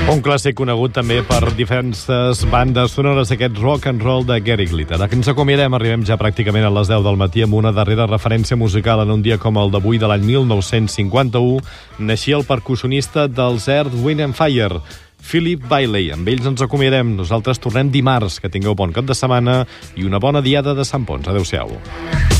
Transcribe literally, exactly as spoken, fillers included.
Un clàssic conegut també per diferents bandes sonores, aquest rock and roll de Gary Glitter. Aquí ens acomiadem, arribem ja pràcticament a les deu del matí amb una darrera referència musical en un dia com el d'avui de l'any mil nou-cents cinquanta-u. Naixia el percussionista dels Earth, Wind and Fire, Philip Bailey. Amb ells ens acomiadem. Nosaltres tornem dimarts. Que tingueu bon cap de setmana i una bona diada de Sant Ponç. Adéu-siau.